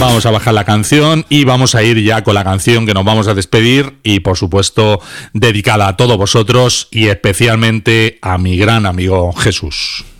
Vamos a bajar la canción y vamos a ir ya con la canción que nos vamos a despedir y por supuesto dedicada a todos vosotros y especialmente a mi gran amigo Jesús.